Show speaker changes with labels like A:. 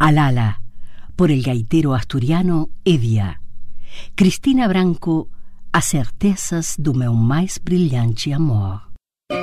A: Alala, por el gaitero asturiano Edia. Cristina Branco, As certezas do meu mais brilhante amor.